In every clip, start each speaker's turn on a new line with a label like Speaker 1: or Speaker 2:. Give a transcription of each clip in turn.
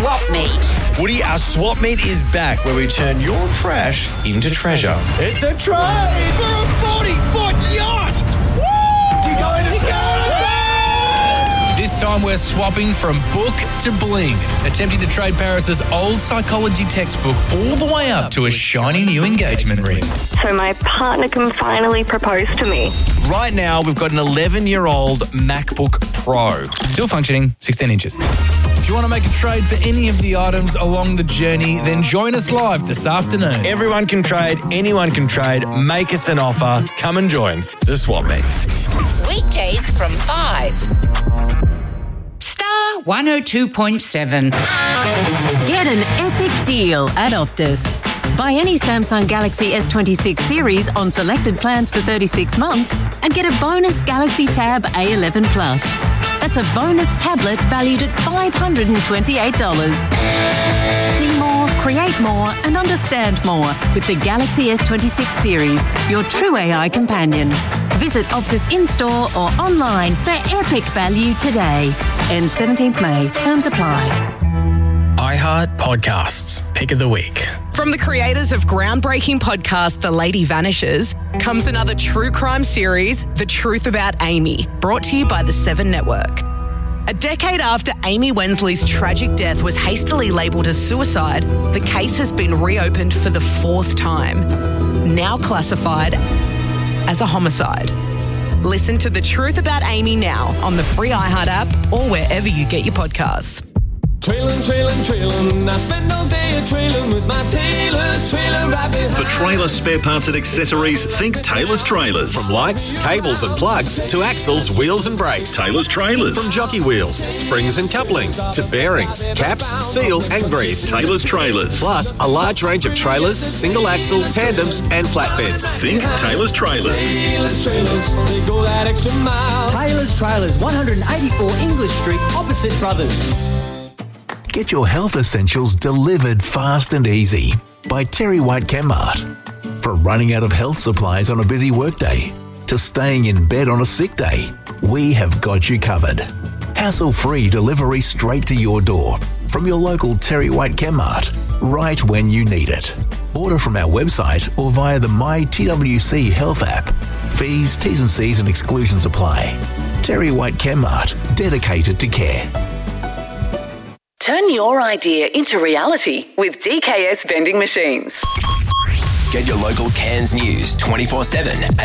Speaker 1: Swap Meet.
Speaker 2: Woody, our Swap Meet is back, where we turn your trash into treasure. It's a trade for a 40-foot yacht! Woo! You going to go?
Speaker 3: This time we're swapping from book to bling, attempting to trade Paris's old psychology textbook all the way up to a shiny new engagement ring.
Speaker 4: So my partner can finally propose to me.
Speaker 2: Right now, we've got an 11-year-old MacBook Pro.
Speaker 3: Still functioning, 16 inches. If you want to make a trade for any of the items along the journey, then join us live this afternoon.
Speaker 2: Everyone can trade, anyone can trade. Make us an offer. Come and join the Swap Meet.
Speaker 1: Weekdays from 5. Star 102.7.
Speaker 5: Get an epic deal at Optus. Buy any Samsung Galaxy S26 series on selected plans for 36 months and get a bonus Galaxy Tab A11 Plus. That's a bonus tablet valued at $528. See more, create more and understand more with the Galaxy S26 series, your true AI companion. Visit Optus in-store or online for epic value today. Ends 17th May. Terms apply.
Speaker 6: iHeart Podcasts, Pick of the Week.
Speaker 7: From the creators of groundbreaking podcast The Lady Vanishes comes another true crime series, The Truth About Amy, brought to you by the Seven Network. A decade after Amy Wensley's tragic death was hastily labelled as suicide, the case has been reopened for the 4th time, now classified as a homicide. Listen to The Truth About Amy now on the free iHeart app or wherever you get your podcasts.
Speaker 8: Trailin', I spend all day a-trailin' with my Taylor's Trailer Rabbit.
Speaker 9: For trailer spare parts and accessories, think Taylor's Trailers.
Speaker 10: From lights, cables and plugs to axles, wheels and brakes.
Speaker 9: Taylor's Trailers.
Speaker 10: From jockey wheels, springs and couplings to bearings, caps, seal and grease.
Speaker 9: Taylor's Trailers.
Speaker 10: Plus a large range of trailers, single axle, tandems and flatbeds.
Speaker 9: Think Taylor's Trailers.
Speaker 8: Taylor's Trailers, they go that extra mile.
Speaker 11: Taylor's Trailers, 184 English Street, opposite Brothers.
Speaker 12: Get your health essentials delivered fast and easy by Terry White Chemmart. From running out of health supplies on a busy workday to staying in bed on a sick day, we have got you covered. Hassle-free delivery straight to your door from your local Terry White Chemmart, right when you need it. Order from our website or via the My TWC Health app. Fees, T's and C's and exclusions apply. Terry White Chemmart, dedicated to care.
Speaker 13: Turn your idea into reality with DKS Vending Machines.
Speaker 14: Get your local Cairns news 24/7 at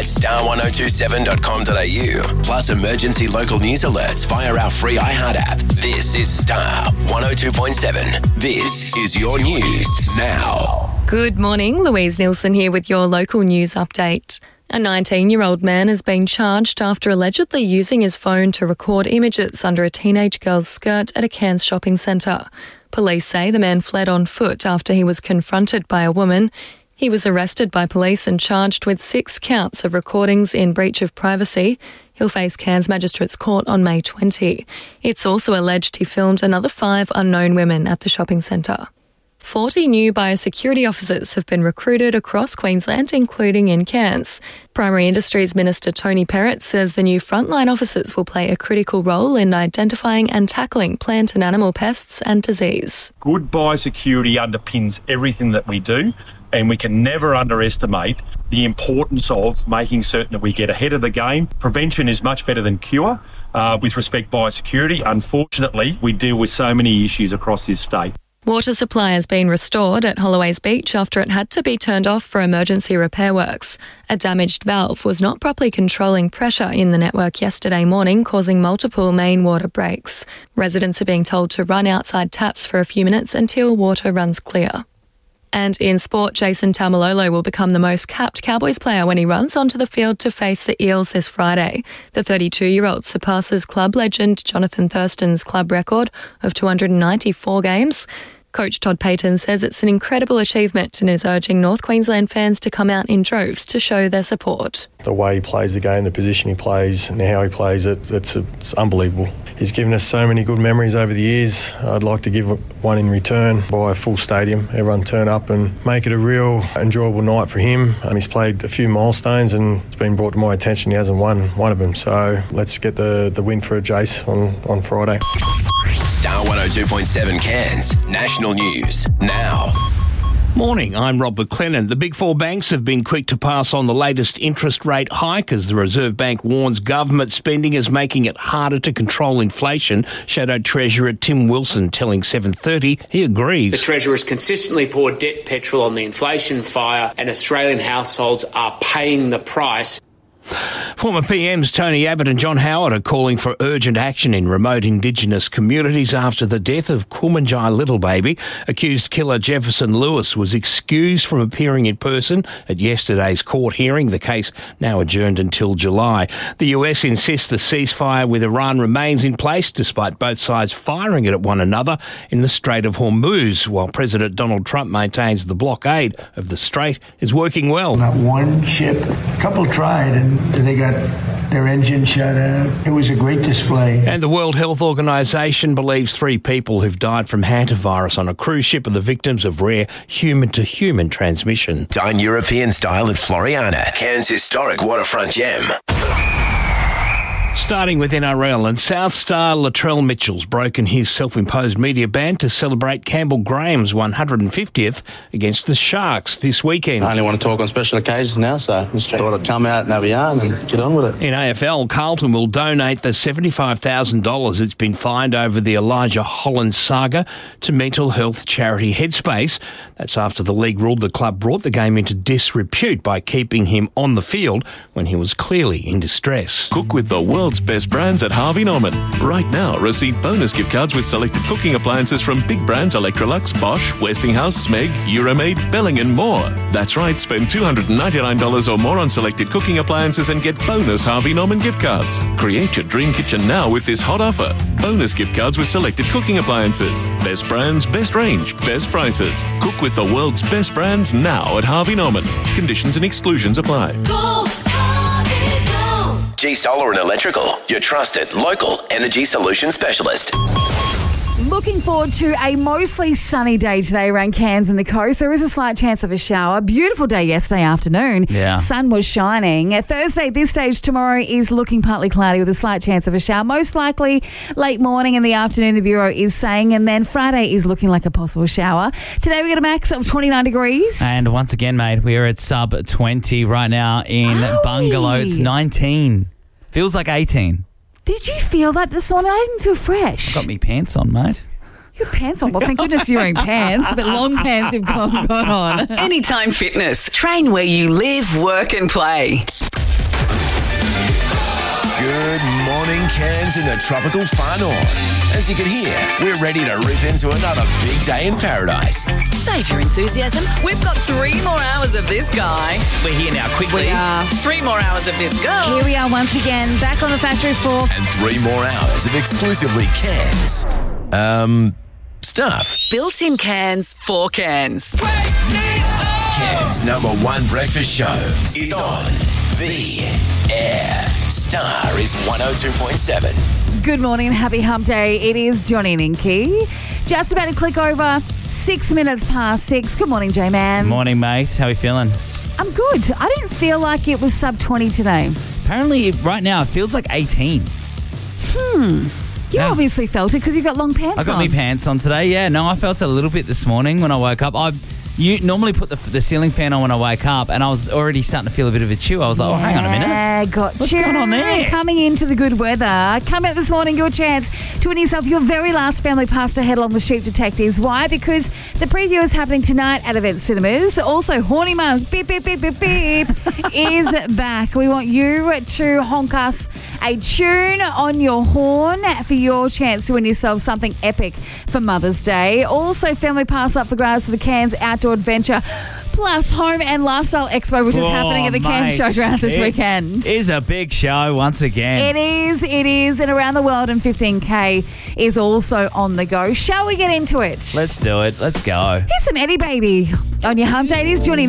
Speaker 14: star1027.com.au. Plus emergency local news alerts via our free iHeart app. This is Star 102.7. This is your news now.
Speaker 15: Good morning, Louise Nielsen here with your local news update. A 19-year-old man has been charged after allegedly using his phone to record images under a teenage girl's skirt at a Cairns shopping centre. Police say the man fled on foot after he was confronted by a woman. He was arrested by police and charged with 6 counts of recordings in breach of privacy. He'll face Cairns Magistrates Court on May 20. It's also alleged he filmed another 5 unknown women at the shopping centre. 40 new biosecurity officers have been recruited across Queensland, including in Cairns. Primary Industries Minister Tony Perrott says the new frontline officers will play a critical role in identifying and tackling plant and animal pests and disease.
Speaker 16: Good biosecurity underpins everything that we do, and we can never underestimate the importance of making certain that we get ahead of the game. Prevention is much better than cure. With respect to biosecurity, unfortunately, we deal with so many issues across this state.
Speaker 15: Water supply has been restored at Holloways Beach after it had to be turned off for emergency repair works. A damaged valve was not properly controlling pressure in the network yesterday morning, causing multiple main water breaks. Residents are being told to run outside taps for a few minutes until water runs clear. And in sport, Jason Taumalolo will become the most capped Cowboys player when he runs onto the field to face the Eels this Friday. The 32-year-old surpasses club legend Jonathan Thurston's club record of 294 games. Coach Todd Payton says it's an incredible achievement and is urging North Queensland fans to come out in droves to show their support.
Speaker 17: The way he plays the game, the position he plays and how he plays it, it's unbelievable. He's given us so many good memories over the years. I'd like to give one in return by a full stadium. Everyone turn up and make it a real enjoyable night for him. He's played a few milestones and it's been brought to my attention he hasn't won one of them. So let's get the win for Jace on Friday.
Speaker 14: Star 102.7 Cairns. National News now.
Speaker 18: Morning, I'm Rob McLennan. The big four banks have been quick to pass on the latest interest rate hike as the Reserve Bank warns government spending is making it harder to control inflation. Shadow Treasurer Tim Wilson telling 7:30 he agrees.
Speaker 19: The Treasurer has consistently poured debt petrol on the inflation fire and Australian households are paying the price.
Speaker 18: Former PMs Tony Abbott and John Howard are calling for urgent action in remote Indigenous communities after the death of Kumanjai Little Baby. Accused killer Jefferson Lewis was excused from appearing in person at yesterday's court hearing, the case now adjourned until July. The US insists the ceasefire with Iran remains in place despite both sides firing it at one another in the Strait of Hormuz, while President Donald Trump maintains the blockade of the strait is working well.
Speaker 20: Not one ship, a couple tried and they got their engine shut out. It was a great display.
Speaker 18: And the World Health Organization believes 3 people who've died from hantavirus on a cruise ship are the victims of rare human-to-human transmission.
Speaker 14: Dine European style at Floriana, Cairns' historic waterfront gem.
Speaker 18: Starting with NRL, and South star Latrell Mitchell's broken his self-imposed media ban to celebrate Campbell Graham's 150th against the Sharks this weekend.
Speaker 21: I only want to talk on special occasions now, so just thought I'd come out and have a yarn and get on with it.
Speaker 18: In AFL, Carlton will donate the $75,000 it's been fined over the Elijah Holland saga to mental health charity Headspace. That's after the league ruled the club brought the game into disrepute by keeping him on the field when he was clearly in distress.
Speaker 22: Cook with the world's best brands at Harvey Norman. Right now, receive bonus gift cards with selected cooking appliances from big brands Electrolux, Bosch, Westinghouse, Smeg, Euromaid, Belling and more. That's right, spend $299 or more on selected cooking appliances and get bonus Harvey Norman gift cards. Create your dream kitchen now with this hot offer. Bonus gift cards with selected cooking appliances. Best brands, best range, best prices. Cook with the world's best brands now at Harvey Norman. Conditions and exclusions apply.
Speaker 14: G Solar and Electrical, your trusted local energy solution specialist.
Speaker 23: Looking forward to a mostly sunny day today around Cairns and the coast. There is a slight chance of a shower. Beautiful day yesterday afternoon.
Speaker 24: Yeah.
Speaker 23: Sun was shining. Thursday at this stage tomorrow is looking partly cloudy with a slight chance of a shower. Most likely late morning in the afternoon, the Bureau is saying. And then Friday is looking like a possible shower. Today we got a max of 29 degrees.
Speaker 24: And once again, mate, we are at sub 20 right now in Bungalow. It's 19. Feels like 18.
Speaker 23: Did you feel that this morning? I didn't feel fresh.
Speaker 24: Got me pants on, mate.
Speaker 23: Your pants on? Well, thank goodness you're wearing pants, but long pants have gone on.
Speaker 13: Anytime Fitness. Train where you live, work and play.
Speaker 14: Good morning, Cairns and the tropical far north. As you can hear, we're ready to rip into another big day in paradise.
Speaker 13: Save your enthusiasm. We've got 3 more hours of this guy.
Speaker 24: We're here now, quickly.
Speaker 23: We are.
Speaker 13: 3 more hours of this girl.
Speaker 23: Here we are once again, back on the factory floor.
Speaker 14: And 3 more hours of exclusively Cairns stuff.
Speaker 13: Built in Cairns for Cairns.
Speaker 14: Cairns' #1 breakfast show is on the air. Star is 102.7.
Speaker 23: Good morning and happy hump day. It is Johnny and Inky. Just about to click over 6 minutes past 6. Good morning, J-Man.
Speaker 24: Morning, mate. How are you feeling?
Speaker 23: I'm good. I didn't feel like it was sub 20 today.
Speaker 24: Apparently, right now, it feels like 18.
Speaker 23: You obviously felt it because you got long pants on.
Speaker 24: I got my pants on today, yeah. No, I felt it a little bit this morning when I woke up. You normally put the ceiling fan on when I wake up, and I was already starting to feel a bit of a chill. I was like, oh, hang on a minute.
Speaker 23: What's
Speaker 24: going on there?
Speaker 23: Coming into the good weather. Come out this morning, your chance to win yourself your very last family pass to head along the Sheep Detectives. Why? Because the preview is happening tonight at Event Cinemas. Also, Horny Mums, beep, beep, beep, beep, beep, is back. We want you to honk us a tune on your horn for your chance to win yourself something epic for Mother's Day. Also, family pass up for grabs for the Cairns Outdoor Adventure plus Home and Lifestyle Expo, which is happening at the Cairns Showground this weekend.
Speaker 24: It is a big show once again.
Speaker 23: It is. And around the world, and 15K is also on the go. Shall we get into it?
Speaker 24: Let's do it. Let's go.
Speaker 23: Here's some Eddie Baby on your hump day. It is Johnny.